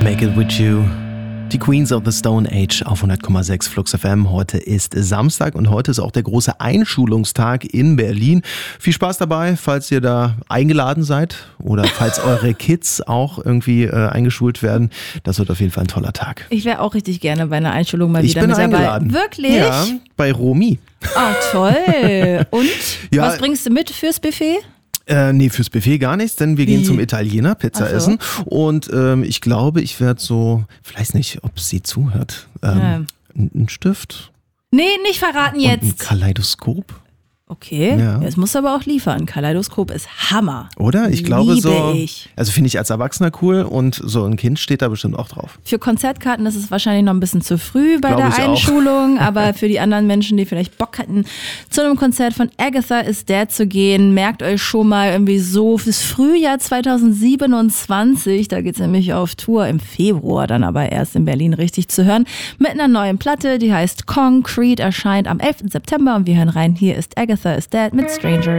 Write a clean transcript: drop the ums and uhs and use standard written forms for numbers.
Make It With You. Die Queens of the Stone Age auf 100,6 Flux FM. Heute ist Samstag und heute ist auch der große Einschulungstag in Berlin. Viel Spaß dabei, falls ihr da eingeladen seid oder falls eure Kids auch irgendwie eingeschult werden. Das wird auf jeden Fall ein toller Tag. Ich wäre auch richtig gerne bei einer Einschulung mal wieder mit dabei. Eingeladen. Wirklich? Ja, bei Romy. Oh, toll. Und Ja. was bringst du mit fürs Buffet? Nee, fürs Buffet gar nichts, denn wir gehen zum Italiener Pizza essen und ich glaube, ich werde so, ich weiß nicht, ob sie zuhört, einen Stift. Nee, nicht verraten jetzt. Und ein Kaleidoskop. Okay, Ja. jetzt musst du aber auch liefern. Kaleidoskop ist Hammer. Oder? Ich glaube Liebe ich. Also finde ich als Erwachsener cool und so ein Kind steht da bestimmt auch drauf. Für Konzertkarten ist es wahrscheinlich noch ein bisschen zu früh bei Glaube der ich auch. Einschulung, aber für die anderen Menschen, die vielleicht Bock hatten, zu einem Konzert von Agatha Is Dead zu gehen, merkt euch schon mal irgendwie so fürs Frühjahr 2027, da geht's nämlich auf Tour im Februar, dann aber erst in Berlin richtig zu hören, mit einer neuen Platte, die heißt Concrete, erscheint am 11. September und wir hören rein, hier ist Agatha Is Dead mit Stranger.